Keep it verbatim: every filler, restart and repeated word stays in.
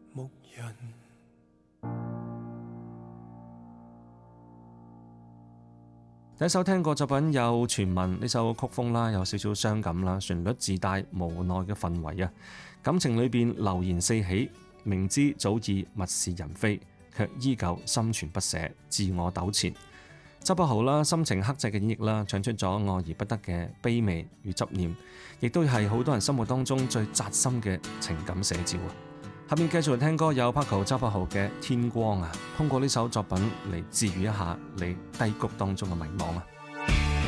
牧人。 第一首聽過作品有傳聞，呢首曲風啦有少少傷感啦，旋律自帶無奈嘅氛圍啊，感情裏邊流言四起，明知早已物是人非，卻依舊心存不捨，自我糾纏。周柏豪啦，心情克制嘅演繹啦，唱出咗愛而不得嘅卑微與執念，亦都係好多人心目當中最扎心嘅情感寫照啊！下面繼續嚟聽歌，有 Paco 周柏豪嘅《天光》啊，通過呢首作品嚟治癒一下你低谷當中嘅迷茫啊！